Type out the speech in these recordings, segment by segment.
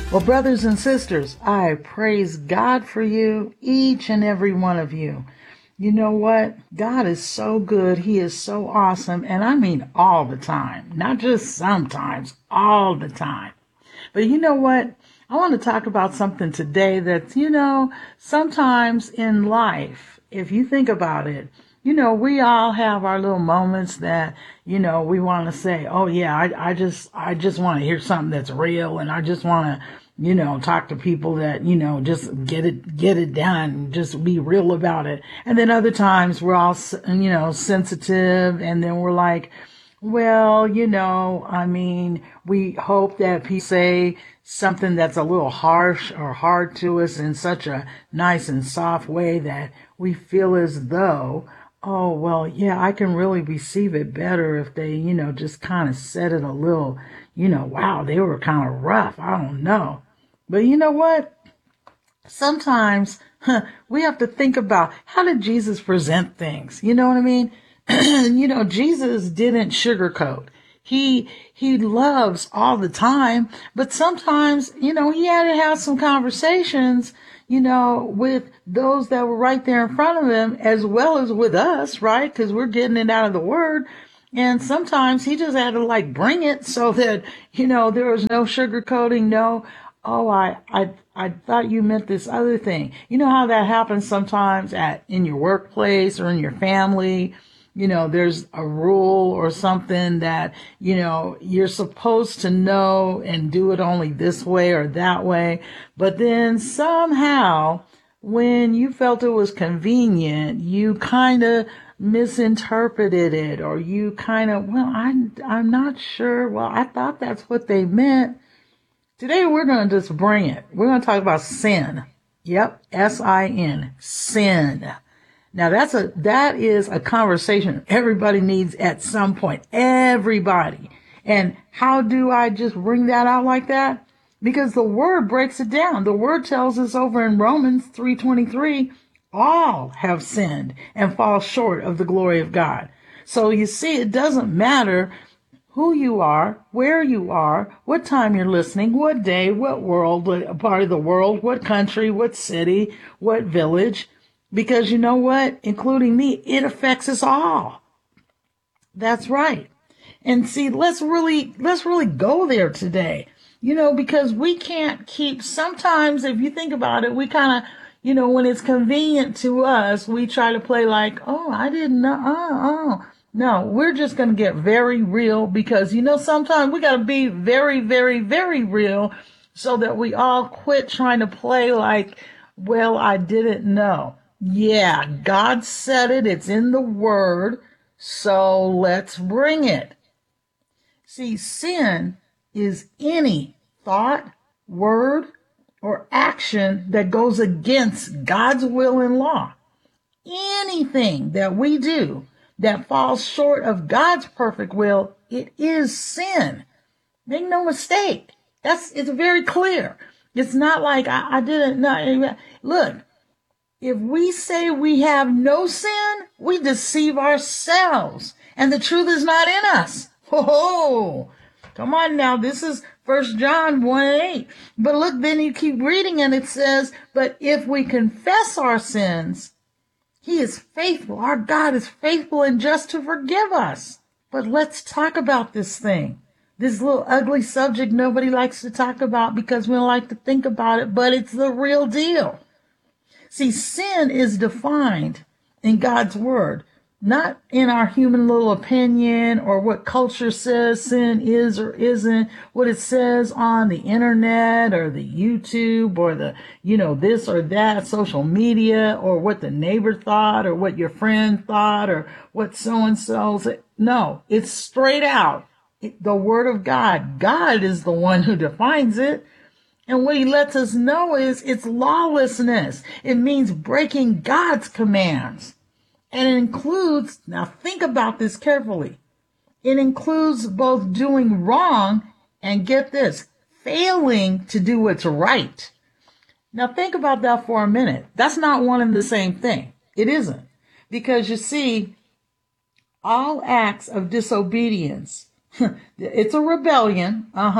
Well, brothers and sisters, I praise God for you, each and every one of you. You know what? God is so good. He is so awesome. And I mean all the time, not just sometimes, all the time. But you know what? I want to talk about something today that, sometimes in life, if you think about it, we all have our little moments that, we want to say, oh yeah, I just want to hear something that's real. And I just want to, talk to people that, just get it done, just be real about it. And then other times we're all, sensitive. And then we're like, well, we hope that people say something that's a little harsh or hard to us in such a nice and soft way that we feel as though, oh, well, yeah, I can really receive it better if they, just kind of said it a little, wow, they were kind of rough. I don't know. But you know what? Sometimes we have to think about, how did Jesus present things? You know what I mean? Jesus didn't sugarcoat. He loves all the time, but sometimes, he had to have some conversations, with those that were right there in front of him, as well as with us, right? Because we're getting it out of the word. And sometimes he just had to bring it so that, there was no sugarcoating, no, oh, I thought you meant this other thing. You know how that happens sometimes in your workplace or in your family. There's a rule or something that, you're supposed to know and do it only this way or that way. But then somehow, when you felt it was convenient, you kind of misinterpreted it, or you kind of, well, I'm not sure. Well, I thought that's what they meant. Today we're going to just bring it. We're going to talk about sin. Yep, S-I-N, sin. Now that is a conversation everybody needs at some point. Everybody. And how do I just bring that out like that? Because the word breaks it down. The word tells us over in Romans 3:23, all have sinned and fall short of the glory of God. So you see, it doesn't matter who you are, where you are, what time you're listening, what day, what world, what part of the world, what country, what city, what village. Because you know what? Including me, it affects us all. That's right. And see, let's really go there today. Because we can't keep, sometimes if you think about it, we kind of, when it's convenient to us, we try to play like, oh, I didn't know. Oh. No, we're just going to get very real because, sometimes we got to be very, very, very real so that we all quit trying to play like, well, I didn't know. Yeah, God said it. It's in the word. So let's bring it. See, sin is any thought, word, or action that goes against God's will and law. Anything that we do that falls short of God's perfect will, it is sin. Make no mistake. It's very clear. It's not like I didn't know. Look, if we say we have no sin, we deceive ourselves, and the truth is not in us. Oh, come on now. This is 1 John 1:8. But look, then you keep reading and it says, but if we confess our sins, He is faithful. Our God is faithful and just to forgive us. But let's talk about this thing. This little ugly subject nobody likes to talk about because we don't like to think about it, but it's the real deal. See, sin is defined in God's word, not in our human little opinion or what culture says sin is or isn't, what it says on the internet or the YouTube or the, this or that social media, or what the neighbor thought or what your friend thought or what so-and-so said. No, it's straight out. The word of God. God is the one who defines it. And what he lets us know is it's lawlessness. It means breaking God's commands. And it includes, now think about this carefully, it includes both doing wrong and, get this, failing to do what's right. Now think about that for a minute. That's not one and the same thing. It isn't. Because you see, all acts of disobedience, it's a rebellion,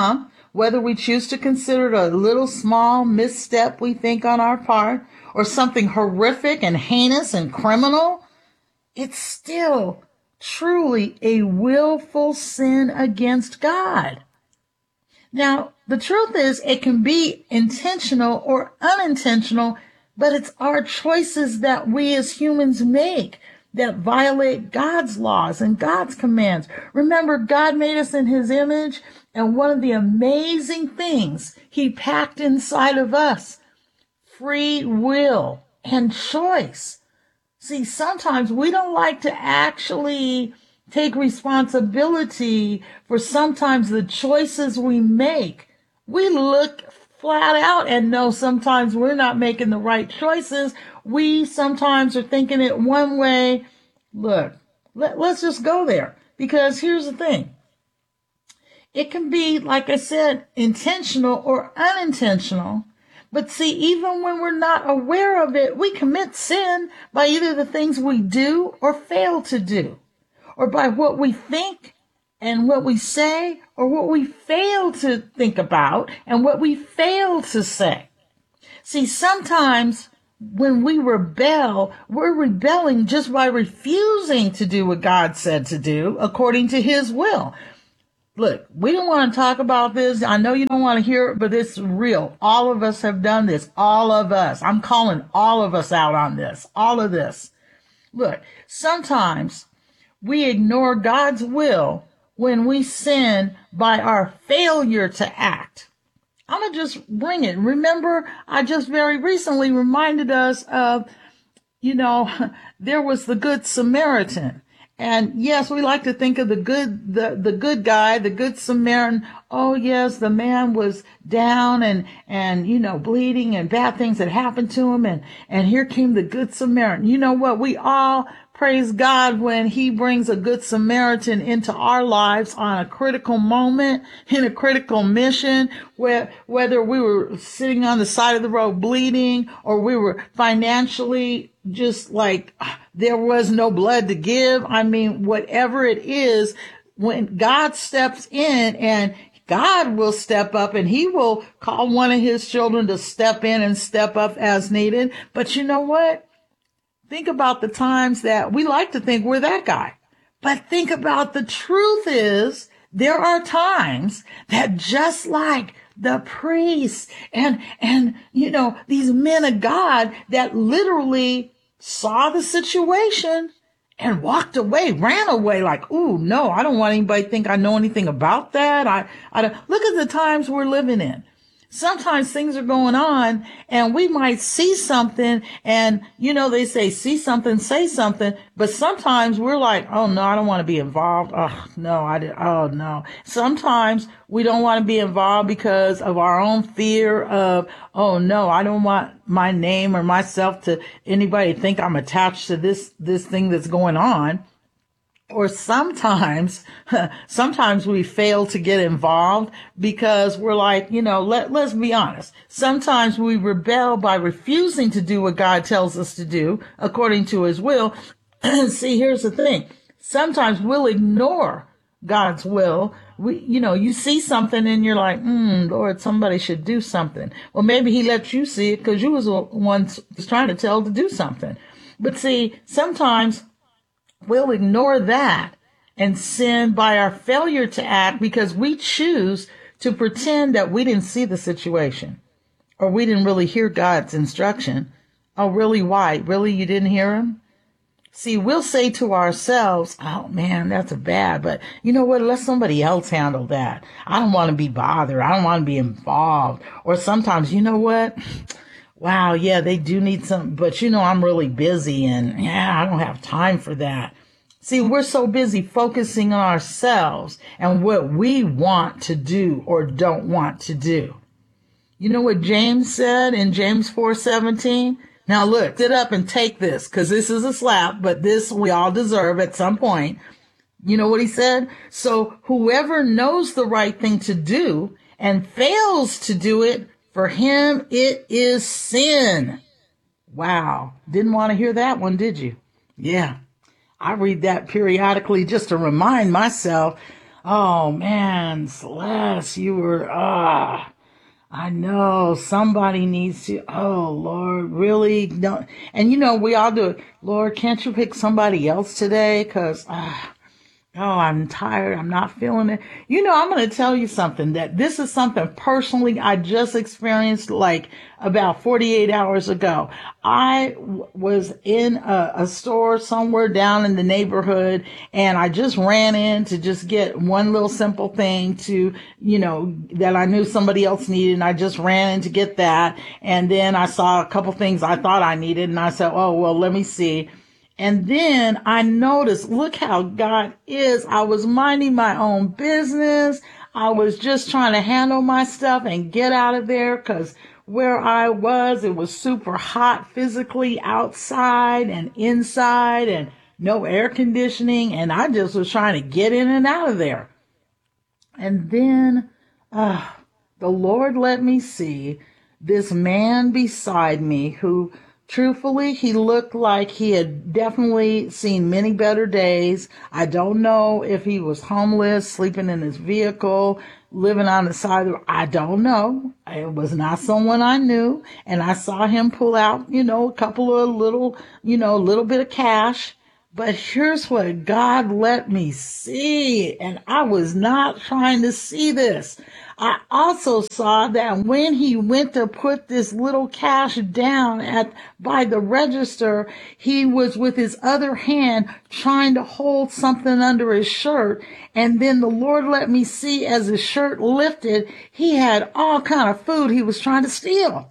whether we choose to consider it a little small misstep we think on our part or something horrific and heinous and criminal, it's still truly a willful sin against God. Now, the truth is it can be intentional or unintentional, but it's our choices that we as humans make that violate God's laws and God's commands. Remember, God made us in his image, and one of the amazing things he packed inside of us, free will and choice. See, sometimes we don't like to actually take responsibility for sometimes the choices we make. We look flat out and know sometimes we're not making the right choices. We sometimes are thinking it one way. Look, let's just go there, because here's the thing. It can be, like I said, intentional or unintentional. But see, even when we're not aware of it, we commit sin by either the things we do or fail to do, or by what we think and what we say, or what we fail to think about and what we fail to say. See, sometimes when we rebel, we're rebelling just by refusing to do what God said to do according to his will. Look, we don't want to talk about this. I know you don't want to hear it, but it's real. All of us have done this. All of us. I'm calling all of us out on this. All of this. Look, sometimes we ignore God's will when we sin by our failure to act. I'm going to just bring it. Remember, I just very recently reminded us of, there was the Good Samaritan. And yes, we like to think of the good guy, the Good Samaritan. Oh yes, the man was down and bleeding and bad things had happened to him. And here came the Good Samaritan. You know what? We all praise God when he brings a Good Samaritan into our lives on a critical moment, in a critical mission, whether we were sitting on the side of the road bleeding, or we were financially just like there was no blood to give. I mean, whatever it is, when God steps in, and God will step up and he will call one of his children to step in and step up as needed. But you know what? Think about the times that we like to think we're that guy. But think about the truth is there are times that just like the priests and these men of God that literally saw the situation and walked away, ran away like, ooh, no, I don't want anybody to think I know anything about that. I don't. Look at the times we're living in. Sometimes things are going on and we might see something and, they say, see something, say something. But sometimes we're like, oh, no, I don't want to be involved. Oh, no, oh, no. Sometimes we don't want to be involved because of our own fear of, oh, no, I don't want my name or myself to anybody think I'm attached to this thing that's going on. Or sometimes we fail to get involved because we're like, let's be honest. Sometimes we rebel by refusing to do what God tells us to do according to his will. See, here's the thing. Sometimes we'll ignore God's will. You see something and you're like, Lord, somebody should do something. Well, maybe he let you see it because you was the one was trying to tell to do something. But see, sometimes we'll ignore that and sin by our failure to act because we choose to pretend that we didn't see the situation or we didn't really hear God's instruction. Oh, really? Why? Really? You didn't hear him? See, we'll say to ourselves, oh man, that's bad, but you know what? Let somebody else handle that. I don't want to be bothered. I don't want to be involved. Or sometimes, you know what? Wow, yeah, they do need some, but I'm really busy and I don't have time for that. See, we're so busy focusing on ourselves and what we want to do or don't want to do. You know what James said in James 4:17? Now look, sit up and take this because this is a slap, but this we all deserve at some point. You know what he said? So whoever knows the right thing to do and fails to do it, for him, it is sin. Wow. Didn't want to hear that one, did you? Yeah. I read that periodically just to remind myself, Oh man, Celeste, you were, I know somebody needs to, oh Lord, really don't. And we all do it. Lord, can't you pick somebody else today? Cause, oh, I'm tired. I'm not feeling it. I'm going to tell you something that this is something personally I just experienced like about 48 hours ago. I was in a store somewhere down in the neighborhood and I just ran in to just get one little simple thing that I knew somebody else needed. And I just ran in to get that. And then I saw a couple things I thought I needed and I said, oh, well, let me see. And then I noticed, look how God is. I was minding my own business. I was just trying to handle my stuff and get out of there because where I was, it was super hot physically outside and inside and no air conditioning. And I just was trying to get in and out of there. And then the Lord let me see this man beside me who, truthfully, he looked like he had definitely seen many better days. I don't know if he was homeless, sleeping in his vehicle, living on the side of the road. I don't know. It was not someone I knew. And I saw him pull out, a couple of little bit of cash. But here's what God let me see, and I was not trying to see this. I also saw that when he went to put this little cash down by the register, he was with his other hand trying to hold something under his shirt. And then the Lord let me see as his shirt lifted, he had all kind of food he was trying to steal.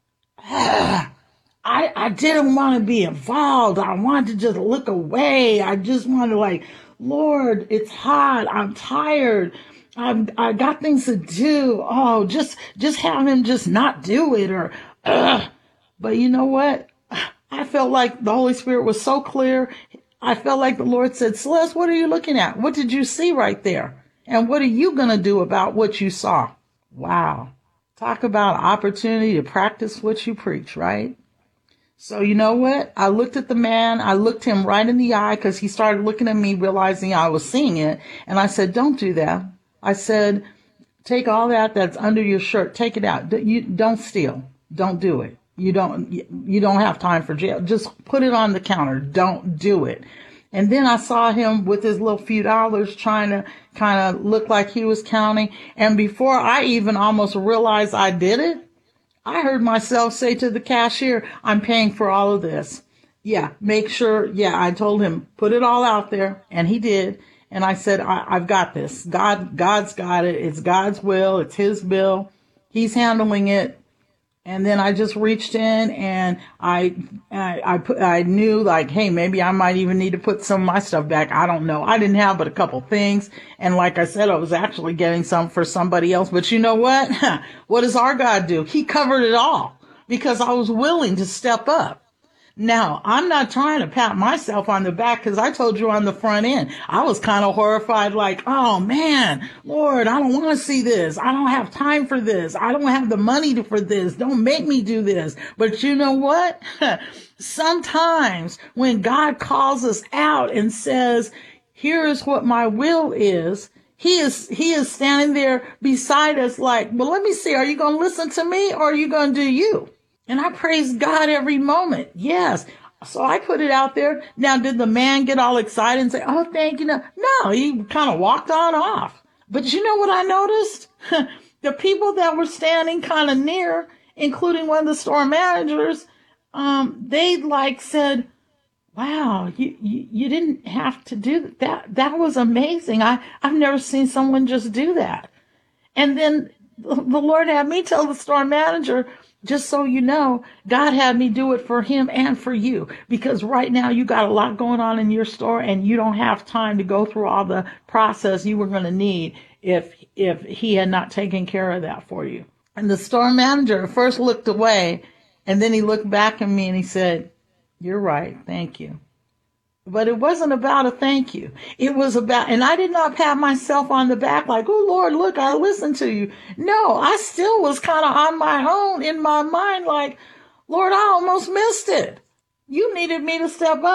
I didn't want to be involved. I wanted to just look away. I just wanted to Lord, it's hot. I'm tired. I got things to do. Oh, just have him just not do it But you know what? I felt like the Holy Spirit was so clear. I felt like the Lord said, Celeste, what are you looking at? What did you see right there? And what are you going to do about what you saw? Wow. Talk about opportunity to practice what you preach, right? So you know what? I looked at the man. I looked him right in the eye because he started looking at me, realizing I was seeing it. And I said, don't do that. I said, take all that's under your shirt. Take it out. You don't steal. Don't do it. You don't have time for jail. Just put it on the counter. Don't do it. And then I saw him with his little few dollars trying to kind of look like he was counting. And before I even almost realized I did it, I heard myself say to the cashier, I'm paying for all of this. Yeah, make sure. Yeah, I told him, put it all out there. And he did. And I said, I've got this. God's got it. It's God's will. It's his bill. He's handling it. And then I just reached in and I knew hey, maybe I might even need to put some of my stuff back. I don't know. I didn't have but a couple things. And like I said, I was actually getting some for somebody else. But you know what? What does our God do? He covered it all because I was willing to step up. Now, I'm not trying to pat myself on the back because I told you on the front end, I was kind of horrified, oh man, Lord, I don't want to see this. I don't have time for this. I don't have the money for this. Don't make me do this. But you know what? Sometimes when God calls us out and says, here is what my will is, he is standing there beside us well, let me see, are you going to listen to me or are you going to do you? And I praise God every moment. Yes. So I put it out there. Now, did the man get all excited and say, oh, thank you? No, he kind of walked on off. But you know what I noticed? The people that were standing kind of near, including one of the store managers, they said, wow, you didn't have to do that. That was amazing. I've never seen someone just do that. And then the Lord had me tell the store manager, just so you know, God had me do it for him and for you, because right now you got a lot going on in your store and you don't have time to go through all the process you were going to need if he had not taken care of that for you. And the store manager first looked away and then he looked back at me and he said, you're right. Thank you. But it wasn't about a thank you. It was about, and I did not pat myself on the back oh, Lord, look, I listened to you. No, I still was kind of on my own in my mind Lord, I almost missed it. You needed me to step up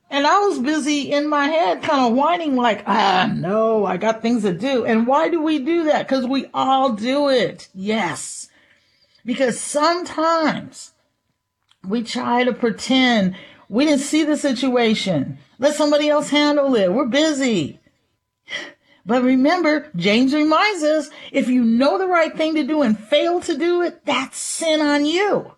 And I was busy in my head kind of whining like, no, I got things to do. And why do we do that? Because we all do it. Yes. Because sometimes we try to pretend we didn't see the situation. Let somebody else handle it. We're busy. But remember, James reminds us, if you know the right thing to do and fail to do it, that's sin on you.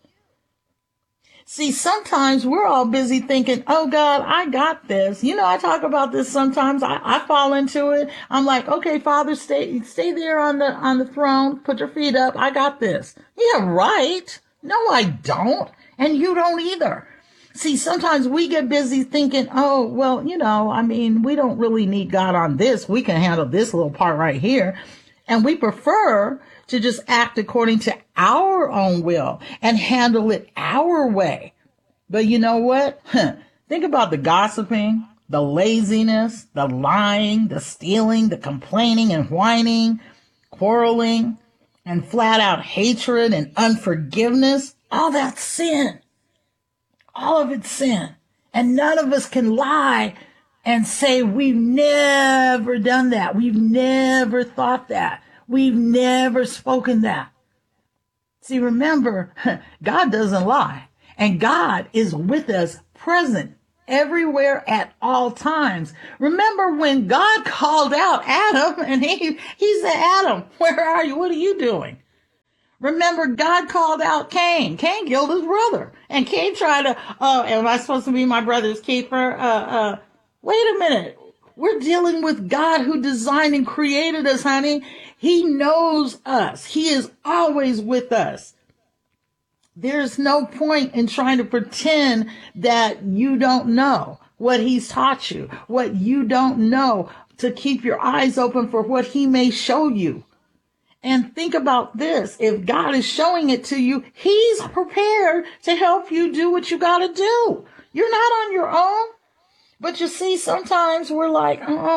See, sometimes we're all busy thinking, oh God, I got this. You know, I talk about this sometimes. I fall into it. I'm like, okay, Father, stay there on the throne. Put your feet up. I got this. Yeah, right. No, I don't. And you don't either. See, sometimes we get busy thinking, oh, well, we don't really need God on this. We can handle this little part right here. And we prefer to just act according to our own will and handle it our way. But you know what? Think about the gossiping, the laziness, the lying, the stealing, the complaining and whining, quarreling, and flat out hatred and unforgiveness. All that's sin. All of it's sin. And none of us can lie and say we've never done that. We've never thought that. We've never spoken that. See, remember, God doesn't lie. And God is with us, present everywhere at all times. Remember when God called out Adam and he said, Adam, where are you? What are you doing? Remember, God called out Cain. Cain killed his brother. And Cain tried to, am I supposed to be my brother's keeper? Wait a minute. We're dealing with God who designed and created us, honey. He knows us. He is always with us. There's no point in trying to pretend that you don't know what he's taught you, what you don't know, to keep your eyes open for what he may show you. And think about this. If God is showing it to you, he's prepared to help you do what you got to do. You're not on your own. But you see, sometimes we're like,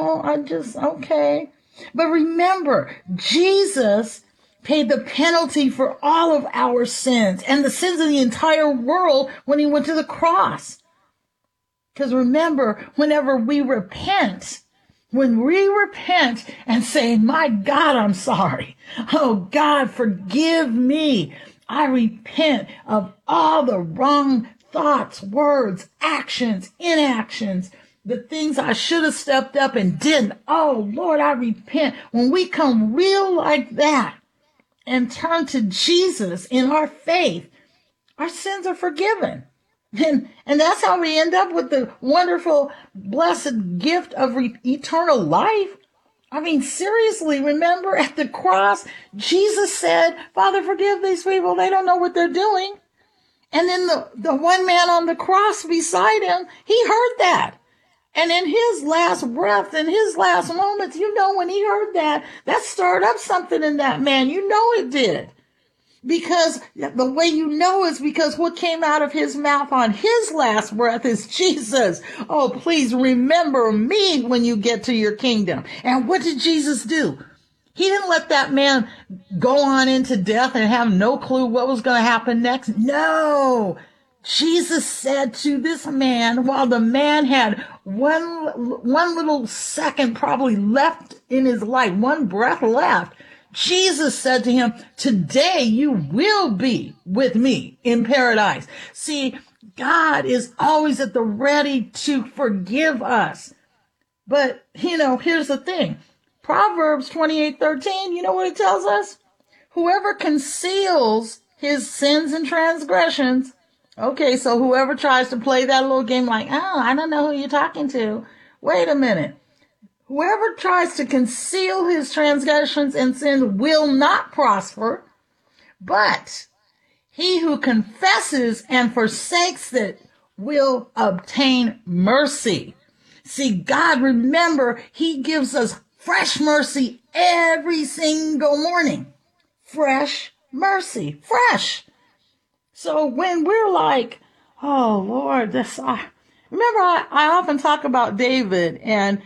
okay. But remember, Jesus paid the penalty for all of our sins and the sins of the entire world when he went to the cross. Because remember, whenever we repent, when we repent and say, my God, I'm sorry. Oh God, forgive me. I repent of all the wrong thoughts, words, actions, inactions, the things I should have stepped up and didn't. Oh Lord, I repent. When we come real like that and turn to Jesus in our faith, our sins are forgiven. And that's how we end up with the wonderful, blessed gift of eternal life. I mean, seriously, remember at the cross, Jesus said, Father, forgive these people. They don't know what they're doing. And then the one man on the cross beside him, he heard that. And in his last breath, in his last moments, when he heard that stirred up something in that man. It did. Because the way is because what came out of his mouth on his last breath is Jesus. Oh, please remember me when you get to your kingdom. And what did Jesus do? He didn't let that man go on into death and have no clue what was going to happen next. No. Jesus said to this man, while the man had one little second probably left in his life, one breath left, Jesus said to him, today you will be with me in paradise. See, God is always at the ready to forgive us. But, here's the thing. Proverbs 28:13, you know what it tells us? Whoever conceals his sins and transgressions. Okay, so whoever tries to play that little game like, I don't know who you're talking to. Wait a minute. Whoever tries to conceal his transgressions and sins will not prosper, but he who confesses and forsakes it will obtain mercy. See, God, remember, he gives us fresh mercy every single morning. Fresh mercy, fresh. So when we're like, oh Lord, remember, I often talk about David, and,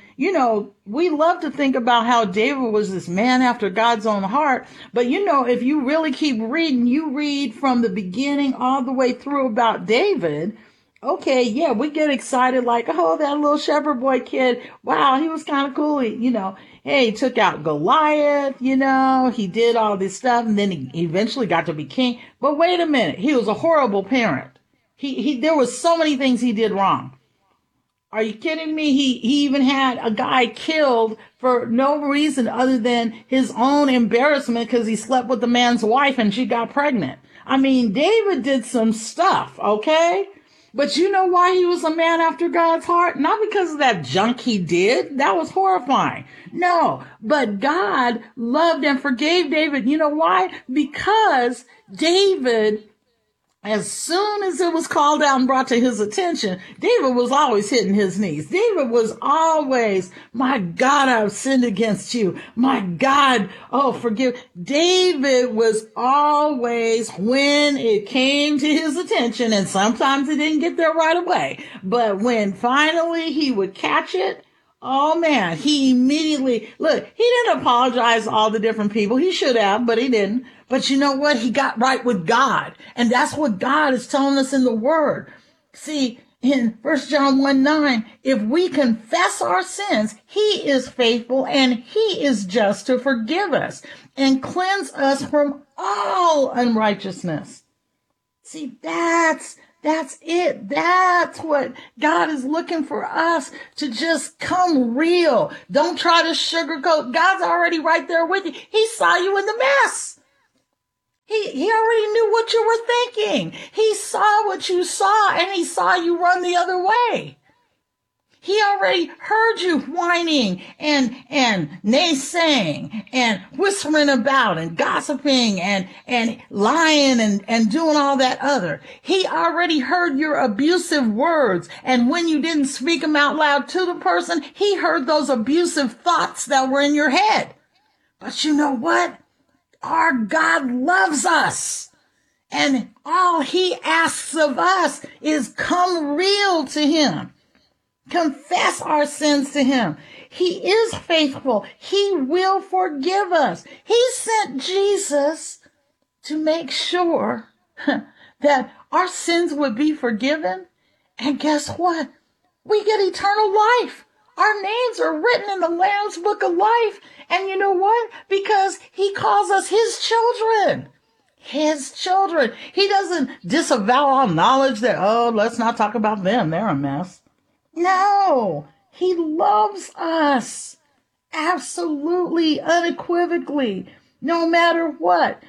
we love to think about how David was this man after God's own heart. But, if you really keep reading, you read from the beginning all the way through about David, Okay, yeah, we get excited like, oh, that little shepherd boy kid. Wow, he was kind of cool. Hey, he took out Goliath, he did all this stuff and then he eventually got to be king. But wait a minute, he was a horrible parent. There was so many things he did wrong. Are you kidding me? He even had a guy killed for no reason other than his own embarrassment because he slept with the man's wife and she got pregnant. I mean, David did some stuff, okay? But you know why he was a man after God's heart? Not because of that junk he did. That was horrifying. No, but God loved and forgave David. You know why? Because David, as soon as it was called out and brought to his attention, David was always hitting his knees. David was always, my God, I've sinned against you. My God, oh, forgive. David was always, when it came to his attention, and sometimes he didn't get there right away, but when finally he would catch it, oh man, he immediately, look, he didn't apologize to all the different people. He should have, but he didn't. But you know what? He got right with God. And that's what God is telling us in the word. See, in 1 John 1:9, if we confess our sins, he is faithful and he is just to forgive us and cleanse us from all unrighteousness. See, that's it. That's what God is looking for us to just come real. Don't try to sugarcoat. God's already right there with you. He saw you in the mess. He already knew what you were thinking. He saw what you saw and he saw you run the other way. He already heard you whining and naysaying and whispering about and gossiping and lying and doing all that other. He already heard your abusive words. And when you didn't speak them out loud to the person, he heard those abusive thoughts that were in your head. But you know what? Our God loves us. And all he asks of us is come real to him. Confess our sins to him. He is faithful. He will forgive us. He sent Jesus to make sure that our sins would be forgiven. And guess what? We get eternal life. Our names are written in the Lamb's Book of Life. And you know what? Because he calls us his children. His children. He doesn't disavow all knowledge that, oh, let's not talk about them. They're a mess. No, he loves us. Absolutely, unequivocally, no matter what.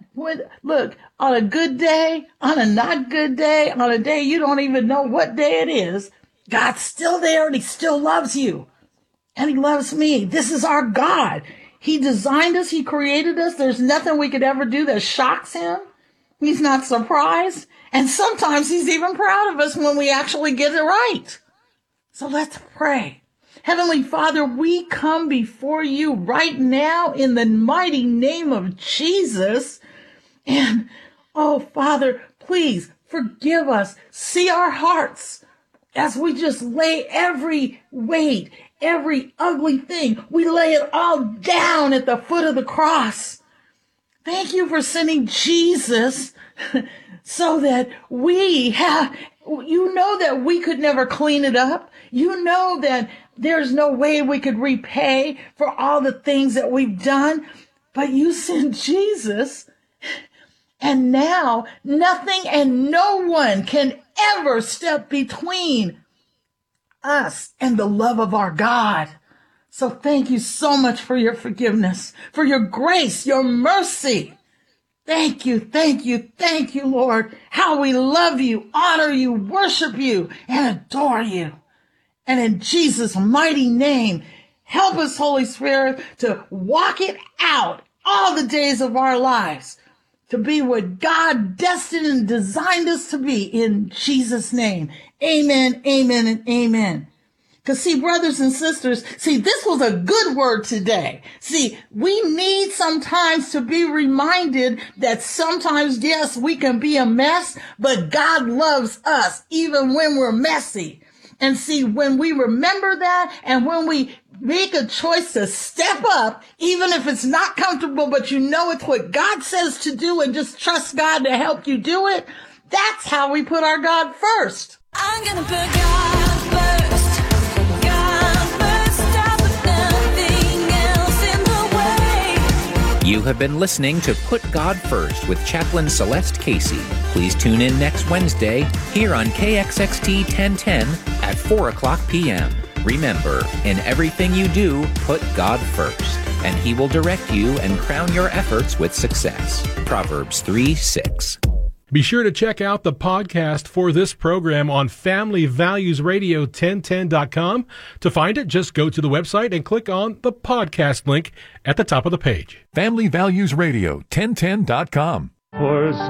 Look, on a good day, on a not good day, on a day you don't even know what day it is, God's still there and he still loves you. And he loves me. This is our God. He designed us. He created us. There's nothing we could ever do that shocks him. He's not surprised. And sometimes he's even proud of us when we actually get it right. So let's pray. Heavenly Father, we come before you right now in the mighty name of Jesus. And, oh, Father, please forgive us. See our hearts as we just lay every weight, every ugly thing. We lay it all down at the foot of the cross. Thank you for sending Jesus so that we have, you know that we could never clean it up. You know that there's no way we could repay for all the things that we've done, but you sent Jesus, and now nothing and no one can ever step between us and the love of our God. So thank you so much for your forgiveness, for your grace, your mercy. Thank you, Lord. How we love you, honor you, worship you, and adore you. And in Jesus' mighty name, help us, Holy Spirit, to walk it out all the days of our lives, to be what God destined and designed us to be, in Jesus' name. Amen, amen, and amen. Because see, brothers and sisters, this was a good word today. See, we need sometimes to be reminded that sometimes, yes, we can be a mess, but God loves us even when we're messy. And see, when we remember that and when we make a choice to step up, even if it's not comfortable, but you know it's what God says to do and just trust God to help you do it, that's how we put our God first. I'm gonna put God first. God first. I'll put nothing else in the way. You have been listening to Put God First with Chaplain Celeste Casey. Please tune in next Wednesday here on KXXT 1010 at 4 o'clock p.m. Remember, in everything you do, put God first, and He will direct you and crown your efforts with success. Proverbs 3:6. Be sure to check out the podcast for this program on FamilyValuesRadio1010.com. To find it, just go to the website and click on the podcast link at the top of the page. FamilyValuesRadio1010.com.